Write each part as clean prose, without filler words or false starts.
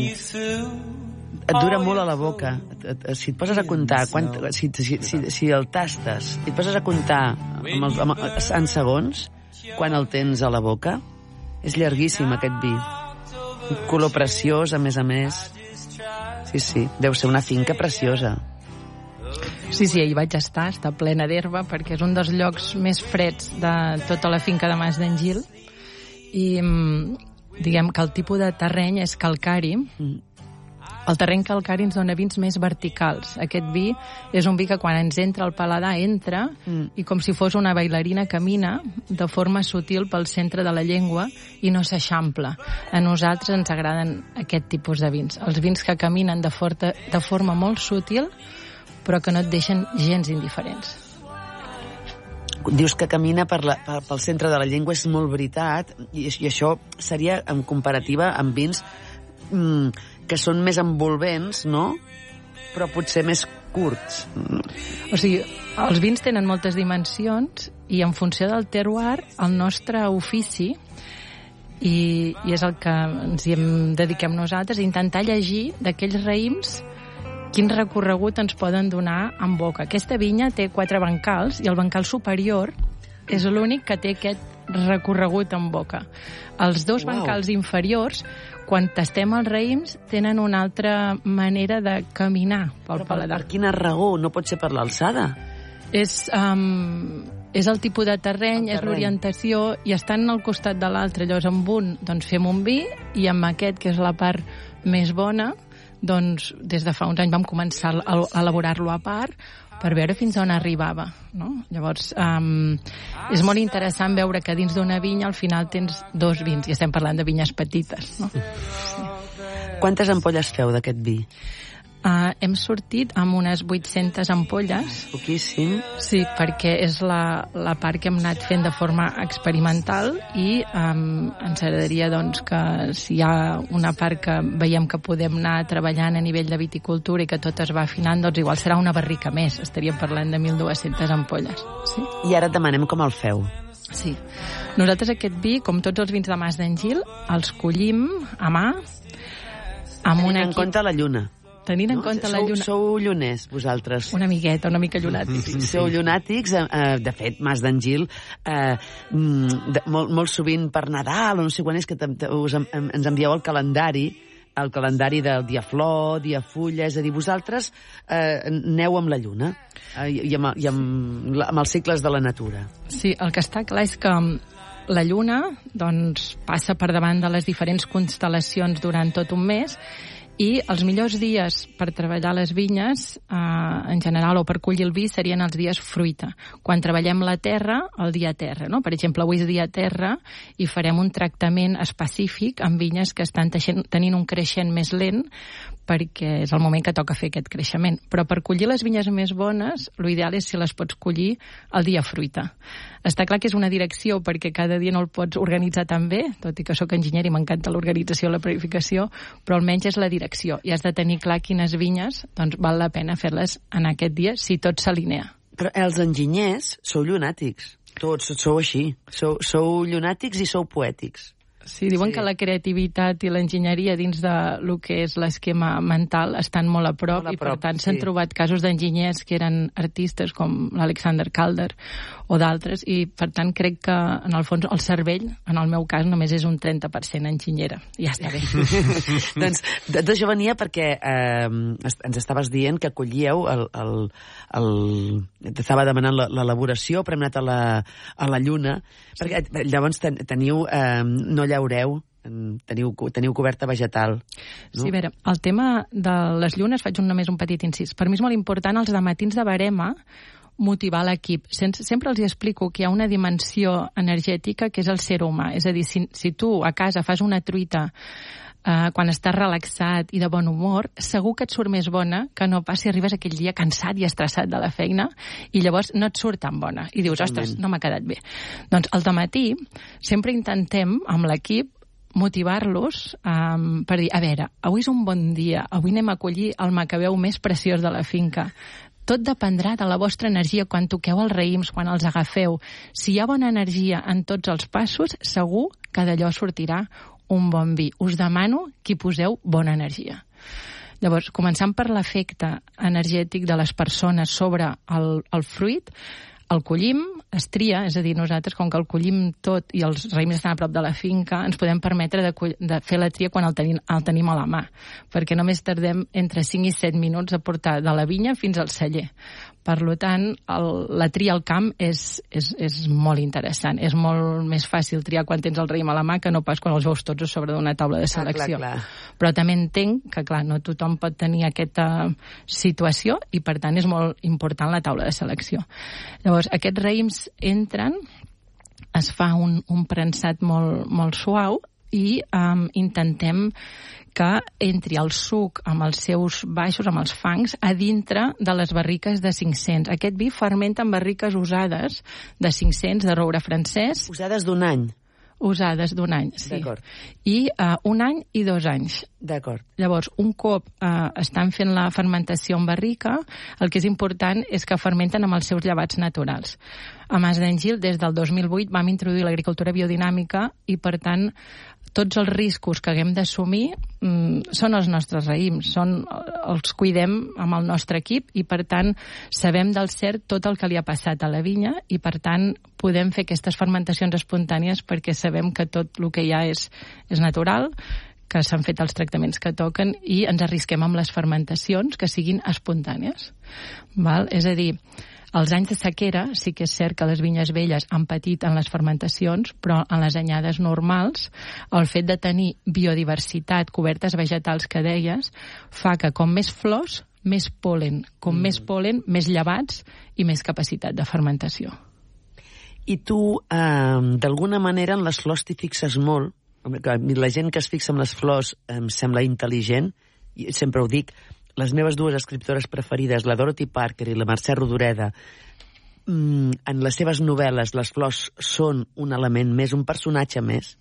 et dura molt a la boca. Si et poses a comptar, si el tastes, i et poses a comptar en segons, quan el tens a la boca, és llarguíssim aquest vi. Un color preciós, a més. Sí, deu ser una finca preciosa. Sí, hi vaig estar, està plena d'herba, perquè és un dels llocs més freds de tota la finca de Mas d'Angil, i diguem que el tipus de terreny és calcari. El terreny calcari ens dona vins més verticals. Aquest vi és un vi que quan ens entra al paladar entra i com si fos una bailarina camina de forma sutil pel centre de la llengua i no s'eixampla. A nosaltres ens agraden aquest tipus de vins. Els vins que caminen de forma molt sutil però que no et deixen gens indiferents. Dius que camina pel centre de la llengua, és molt veritat, i això seria en comparativa amb vins que són més envolvents, no? Però potser més curts. O sigui, els vins tenen moltes dimensions i en funció del terroir, el nostre ofici, i és el que ens hi dediquem nosaltres, intentar llegir d'aquells raïms quin recorregut ens poden donar en boca. Aquesta vinya té 4 bancals i el bancal superior és l'únic que té aquest recorregut en boca. Els 2 bancals inferiors, quan tastem els raïms, tenen una altra manera de caminar pel paladar. Per quina raó? No pot ser per l'alçada? És el tipus de terreny, és l'orientació, i estan al costat de l'altre. Llavors, amb un fem un vi, i amb aquest, que és la part més bona, doncs des de fa uns anys vam començar a elaborar-lo a part per veure fins on arribava, no? Llavors és molt interessant veure que dins d'una vinya al final tens 2 vins, i estem parlant de vinyes petites, no? Sí. Quantes ampolles feu d'aquest vi? Hem sortit amb unes 800 ampolles. Poquíssim. Sí, perquè és la part que hem anat fent de forma experimental, i ens agradaria doncs, que si hi ha una part que veiem que podem anar treballant a nivell de viticultura i que tot es va afinant, doncs igual serà una barrica més. Estaríem parlant de 1.200 ampolles. Sí? I ara et demanem com el feu. Sí. Nosaltres aquest vi, com tots els vins de Mas d'Angil, els collim a mà amb un equip... Tenint en compte la lluna. Tenint en compte la lluna. Sou lluners, vosaltres. Una mica llunàtics. Sou llunàtics, de fet, Mas d'Angil, molt sovint per Nadal, o no sé quan és que ens envieu el calendari del dia flor, dia fulla, és a dir, vosaltres aneu amb la lluna i amb els cicles de la natura. Sí, el que està clar és que la lluna doncs, passa per davant de les diferents constel·lacions durant tot un mes, i els millors dies per treballar les vinyes, en general, o per collir el vi, serien els dies fruita. Quan treballem la terra, el dia terra, no? Per exemple, avui és dia terra i farem un tractament específic amb vinyes que estan tenint un creixement més lent, perquè és el moment que toca fer aquest creixement. Però per collir les vinyes més bones, l'ideal és si les pots collir el dia fruita. Està clar que és una direcció, perquè cada dia no el pots organitzar tan bé, tot i que sóc enginyer i m'encanta l'organització i la planificació, però almenys és la direcció, i has de tenir clar quines vinyes doncs, val la pena fer-les en aquest dia si tot s'alinea. Però els enginyers sou llunàtics, tots sou així, sou llunàtics i sou poètics. Sí, diuen que la creativitat i l'enginyeria dins de lo que és l'esquema mental estan molt a prop, i per tant s'han trobat casos d'enginyers que eren artistes com l'Alexander Calder o d'altres, i per tant crec que en el fons el cervell, en el meu cas, només és un 30% enginyera. Ja està bé. Doncs tot això venia perquè ens estaves dient que collíeu t'estava demanant l'elaboració, però hem anat a la lluna, perquè llavors teniu no llaureu, teniu coberta vegetal. No? Sí, a veure, el tema de les llunes, faig només un petit incís. Per mi és molt important els dematins de barema motivar l'equip. Sempre els explico que hi ha una dimensió energètica que és el ser humà. És a dir, si tu a casa fas una truita quan estàs relaxat i de bon humor, segur que et surt més bona que no pas si arribes aquell dia cansat i estressat de la feina i llavors no et surt tan bona. I dius, ostres, no m'ha quedat bé. Doncs al dematí sempre intentem, amb l'equip, motivar-los per dir, a veure, avui és un bon dia, avui anem a collir el macabeu més preciós de la finca. Tot dependrà de la vostra energia quan toqueu els raïms, quan els agafeu. Si hi ha bona energia en tots els passos, segur que d'allò sortirà un bon vi. Us demano que hi poseu bona energia. Llavors, començant per l'efecte energètic de les persones sobre el fruit, el collim, es tria, és a dir, nosaltres, com que el collim tot i els raïms estan a prop de la finca, ens podem permetre de fer la tria quan el tenim a la mà, perquè només tardem entre 5 i 7 minuts a portar de la vinya fins al celler. Per tant, la tria al camp és molt interessant. És molt més fàcil triar quan tens el raïm a la mà que no pas quan els veus tots a sobre d'una taula de selecció. Clar. Però també entenc que, clar, no tothom pot tenir aquesta situació i, per tant, és molt important la taula de selecció. Llavors, aquests raïms entren, es fa un premsat molt suau i intentem que entri el suc amb els seus baixos, amb els fangs, a dintre de les barriques de 500. Aquest vi fermenta en barriques usades de 500, de roure francès. Usades d'un any? Usades d'un any, sí. D'acord. I 1 any i 2 anys. D'acord. Llavors, un cop estan fent la fermentació en barrica, el que és important és que fermenten amb els seus llevats naturals. A Mas d'Angil, des del 2008, vam introduir l'agricultura biodinàmica i, per tant, tots els riscos que haguem d'assumir són els nostres raïms, els cuidem amb el nostre equip i, per tant, sabem del cert tot el que li ha passat a la vinya i, per tant, podem fer aquestes fermentacions espontànies perquè sabem que tot el que hi ha és natural, que s'han fet els tractaments que toquen i ens arrisquem amb les fermentacions que siguin espontànies. Val? És a dir, als anys de sequera sí que és cert que les vinyes velles han patit en les fermentacions, però en les anyades normals el fet de tenir biodiversitat, cobertes vegetals que deies, fa que com més flors, més pol·len. Com més pol·len, més llevats i més capacitat de fermentació. I tu, d'alguna manera, en les flors t'hi fixes molt. La gent que es fixa en les flors em sembla intel·ligent, i sempre ho dic. Les meves dues escriptores preferides, la Dorothy Parker i la Mercè Rodoreda, en les seves novel·les les flors són un element més, un personatge més.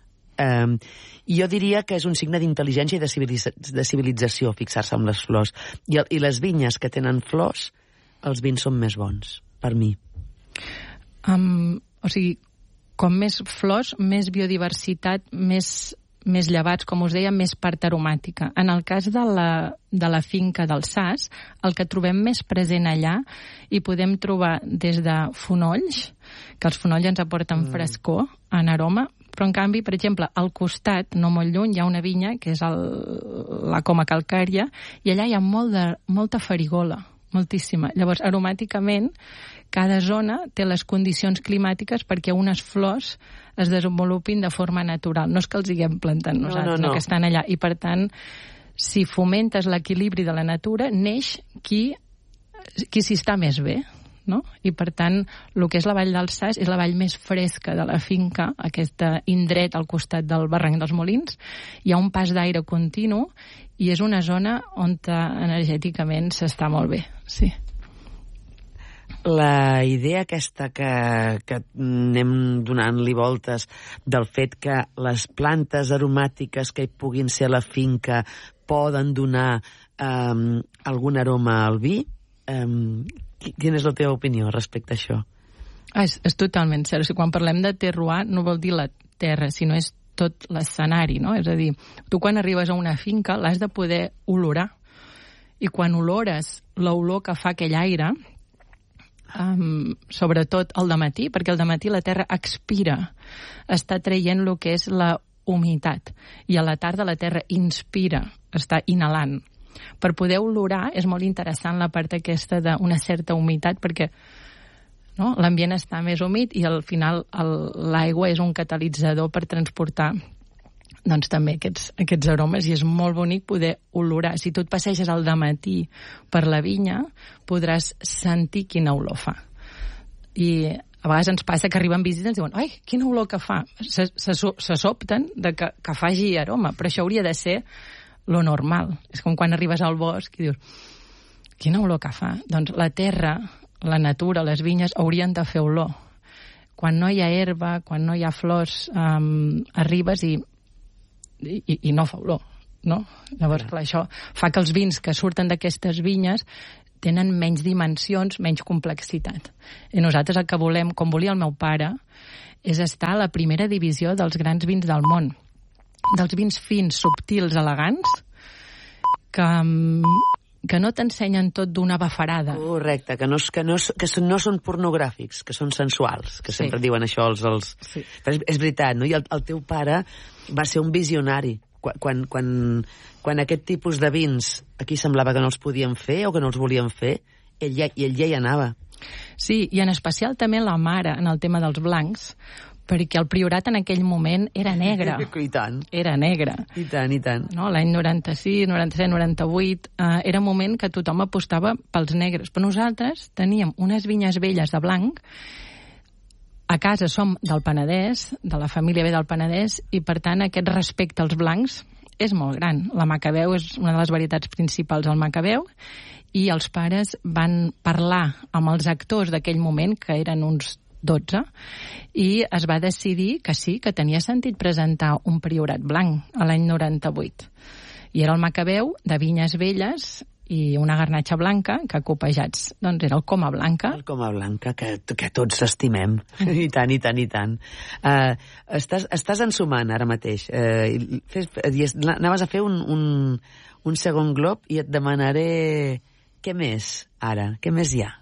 I jo diria que és un signe d'intel·ligència i de civilització fixar-se en les flors. I les vinyes que tenen flors, els vins són més bons, per mi. O sigui, com més flors, més biodiversitat, més llevats, com us deia, més part aromàtica. En el cas de la finca del Sas, el que trobem més present allà hi podem trobar des de fonolls, que els fonolls ens aporten frescor en aroma, però en canvi, per exemple, al costat, no molt lluny, hi ha una vinya, que és la Coma Calcària, i allà hi ha molta farigola, moltíssima. Llavors, aromàticament, cada zona té les condicions climàtiques perquè unes flors es desenvolupin de forma natural. No és que els haguem plantat nosaltres, no, que estan allà. I, per tant, si fomentes l'equilibri de la natura, neix qui s'hi està més bé, no? I, per tant, el que és la Vall del Sas és la vall més fresca de la finca, aquest indret al costat del barranc dels Molins. Hi ha un pas d'aire continu i és una zona on energèticament s'està molt bé, sí. La idea aquesta que anem donant-li voltes del fet que les plantes aromàtiques que hi puguin ser a la finca poden donar algun aroma al vi, quina és la teva opinió respecte a això? És totalment cert. O sigui, quan parlem de terroir no vol dir la terra, sinó és tot l'escenari, no? És a dir, tu quan arribes a una finca l'has de poder olorar. I quan olores l'olor que fa aquell aire, sobretot al dematí, perquè al dematí la terra expira, està traient el que és la humitat, i a la tarda la terra inspira, està inhalant. Per poder olorar és molt interessant la part aquesta d'una certa humitat, perquè l'ambient està més humit i al final l'aigua és un catalitzador per transportar també aquests aromes, i és molt bonic poder olorar. Si tu et passeges al dematí per la vinya, podràs sentir quina olor fa. I a vegades ens passa que arriben visites i ens diuen, ai, quina olor que fa. Se sobten de que faci aroma, però això hauria de ser lo normal. És com quan arribes al bosc i dius, quina olor que fa. Doncs la terra, la natura, les vinyes haurien de fer olor. Quan no hi ha herba, quan no hi ha flors, arribes i no fa olor, no? Llavors, clar, això fa que els vins que surten d'aquestes vinyes tenen menys dimensions, menys complexitat. I nosaltres el que volem, com volia el meu pare, és estar a la primera divisió dels grans vins del món. dels vins fins, subtils, elegants, que no t'ensenyen tot d'una bafarada. Correcte, que no són pornogràfics, que són sensuals, que sempre diuen això els... Sí. Però és veritat, no? I el teu pare va ser un visionari. Quan aquest tipus de vins aquí semblava que no els podien fer o que no els volien fer, ell ja hi anava. Sí, i en especial també la mare en el tema dels blancs, perquè el priorat en aquell moment era negre. I tant. Era negre. I tant, i tant. No? L'any 96, 97, 98, era un moment que tothom apostava pels negres. Però nosaltres teníem unes vinyes velles de blanc. A casa som del Penedès, de la família ve del Penedès, i per tant aquest respecte als blancs és molt gran. La Macabeu és una de les varietats principals al Macabeu, i els pares van parlar amb els actors d'aquell moment, que eren uns 12, i es va decidir que sí, que tenia sentit presentar un priorat blanc a l'any 98. I era el Macabeu de vinyes velles i una garnatxa blanca que copejats, doncs era el Coma Blanca. El Coma Blanca, que tots estimem. I tant, i tant, i tant. Estàs ensumant ara mateix. Anaves a fer un segon glob i et demanaré què més ara, què més hi ha?